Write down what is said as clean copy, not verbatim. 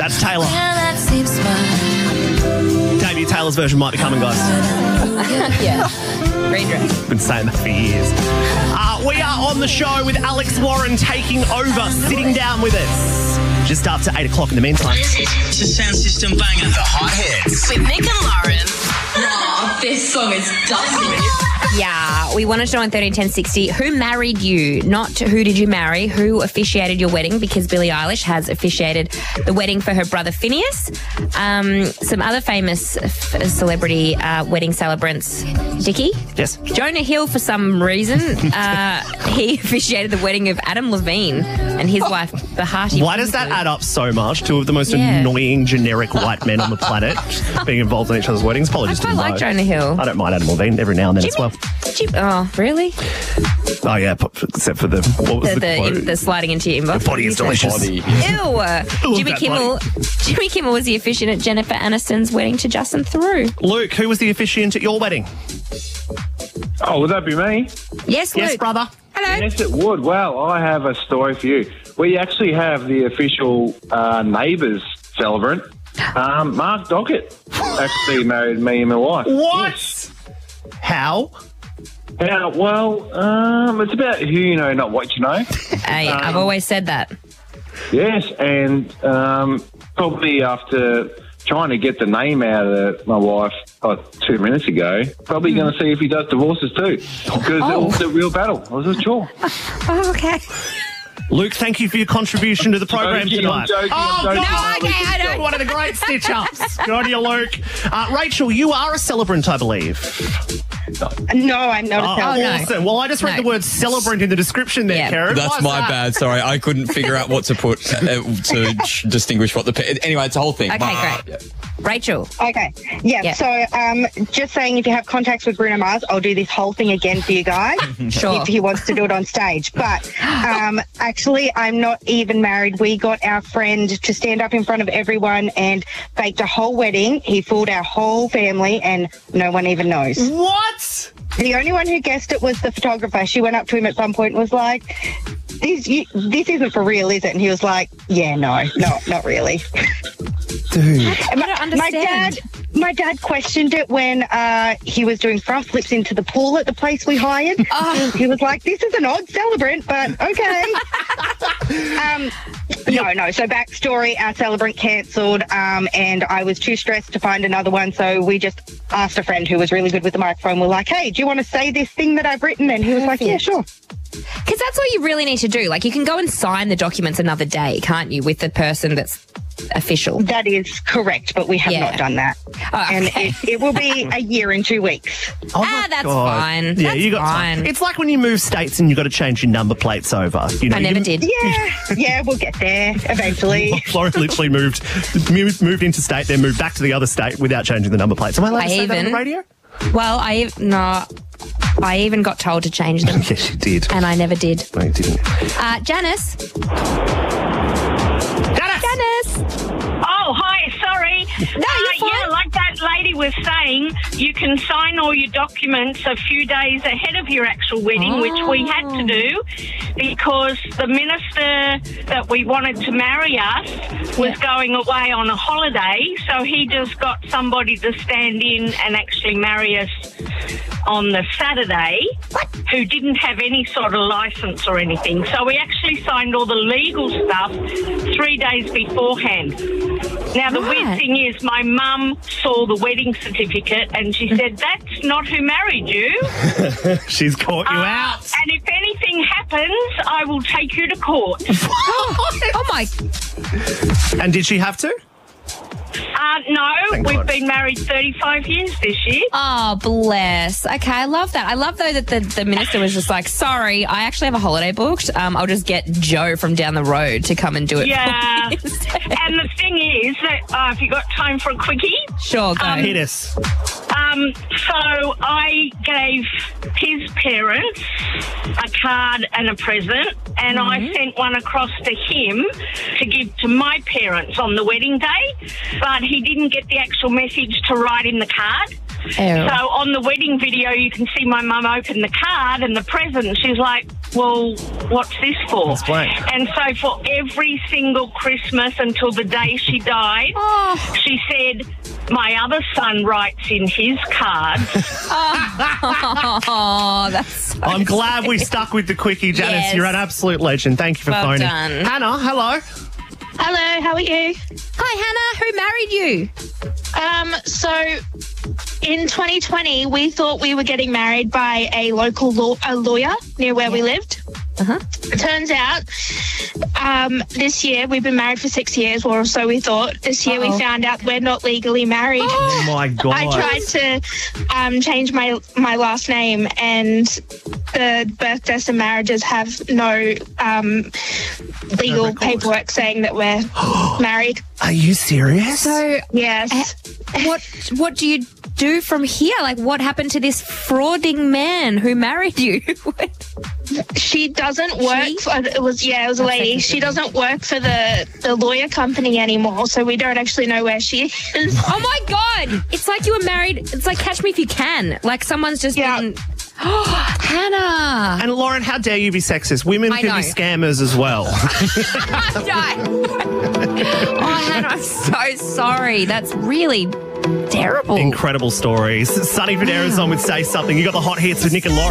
That's Taylor. Yeah, that seems fine. Davey Taylor's version might be coming, guys. Yeah. Green dress. Been saying that for years. We are on the show with Alex Warren taking over, sitting down with us. Just after 8 o'clock in the meantime. It's a sound system banger. The hot hits. With Nick and Lauren. Oh, this song is dusty. Yeah, we wanted to know on 131060 who married you, not who did you marry, who officiated your wedding, because Billie Eilish has officiated the wedding for her brother Phineas. Some other famous celebrity wedding celebrants, Dickie? Yes. Jonah Hill, for some reason, he officiated the wedding of Adam Levine and his wife, Bahati. Why does that add up so much? Two of the most annoying, generic white men on the planet being involved in each other's weddings. Apologies to I them like both. Jonah Hill. I don't mind Adam Levine every now and then as well. Oh, really? Oh, yeah, except for what was the quote? The sliding into your inbox. The body is delicious. Ew. Jimmy Kimmel was the officiant at Jennifer Aniston's wedding to Justin Theroux. Luke, who was the officiant at your wedding? Oh, would that be me? Yes, Luke. Yes, brother. Hello. Yes, it would. Well, I have a story for you. We actually have the official Neighbours celebrant. Mark Dockett actually married me and my wife. What? Yes. How? Well, it's about who you know, not what you know. Hey, I've always said that. Yes, and probably after trying to get the name out of my wife 2 minutes ago, probably going to see if he does divorces too. Because it was a real battle. It was a chore. Oh, okay. Luke, thank you for your contribution to the program tonight. I'm joking. God, okay, I know. one of the great stitch-ups. Good on you, Luke. Rachel, you are a celebrant, I believe. No, I'm not a celebrant. Awesome. Well, I just read the word celebrant in the description there, Karen. That's my bad. Sorry, I couldn't figure out what to put to distinguish what the... Anyway, it's a whole thing. Okay, great. Rachel. Okay. Yeah. So, just saying, if you have contacts with Bruno Mars, I'll do this whole thing again for you guys. Sure. If he wants to do it on stage. But actually, I'm not even married. We got our friend to stand up in front of everyone and faked a whole wedding. He fooled our whole family, and no one even knows. What? The only one who guessed it was the photographer. She went up to him at some point and was like, this isn't for real, is it? And he was like, yeah, no, not really. Dude. I don't understand. My dad questioned it when he was doing front flips into the pool at the place we hired. He was like, this is an odd celebrant, but okay. No. So backstory, our celebrant cancelled, and I was too stressed to find another one. So we just asked a friend who was really good with the microphone. We're like, hey, do you want to say this thing that I've written? And he was like, yeah, sure. Because that's all you really need to do. Like, you can go and sign the documents another day, can't you, with the person that's official? That is correct, but we have not done that. Oh, okay. And it will be a year and 2 weeks. That's fine. Yeah, That's you got fine. time. It's like when you move states and you got to change your number plates over. You know, I never did. Yeah, we'll get there eventually. Lauren literally moved into state, then moved back to the other state without changing the number plates. Am I allowed to say that on the radio? Well, I even got told to change them. Yes, you did. And I never did. No, you didn't. Janice. Oh, hi, sorry. No, you're fine. Yeah, like that lady was saying, you can sign all your documents a few days ahead of your actual wedding, which we had to do because the minister that we wanted to marry us was going away on a holiday, so he just got somebody to stand in and actually marry us on the Saturday who didn't have any sort of license or anything. So we actually signed all the legal stuff 3 days beforehand. Now, the weird thing is my mum saw the wedding certificate and she said, that's not who married you. She's caught you out. And if anything happens, I will take you to court. Oh, my. And did she have to? No, Thank we've God. been married 35 years this year. Oh, bless. Okay, I love that. I love, though, that the minister was just like, sorry, I actually have a holiday booked. I'll just get Joe from down the road to come and do it Yeah. for me instead. And the thing is that if you got time for a quickie. Sure, go. Hit us. So I gave his parents a card and a present, and I sent one across to him to give to my parents on the wedding day, but he didn't get the actual message to write in the card. Ew. So on the wedding video, you can see my mum open the card and the present, and she's like, well, what's this for? Explain. And so for every single Christmas until the day she died, she said, my other son writes in his cards. Oh, that's so I'm glad we stuck with the quickie, Janice. Yes. You're an absolute legend. Thank you for Well phoning. done. Hannah, hello. Hello, how are you? Hi, Hannah. Who married you? So in 2020, we thought we were getting married by a local lawyer near where we lived. Turns out, this year we've been married for 6 years, or so we thought. This year we found out we're not legally married. Oh, my God. I tried to change my last name, and the birth deaths and marriages have no legal paperwork saying that we're married. Are you serious? So, Yes. what do you do from here? Like, what happened to this frauding man who married you? She doesn't work. It was a lady. She doesn't work for the lawyer company anymore, so we don't actually know where she is. Oh my God! It's like you were married. It's like Catch Me If You Can. Like someone's just been. Hannah. And Lauren, how dare you be sexist? Women I can know. be scammers as well. Oh, Hannah, I'm so sorry. That's really terrible. Incredible stories. Sunny Federa's on with Say Something. You got the hot hits with Nick and Lauren.